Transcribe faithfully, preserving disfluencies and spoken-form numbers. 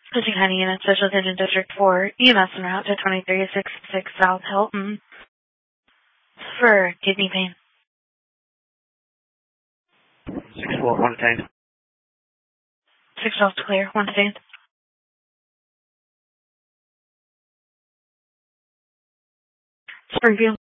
Cushing County Unit Special Attention District four, E M S en route to twenty-three sixty-six South Hilton for kidney pain. six four, one detained. six twelve clear, one detained. Springfield.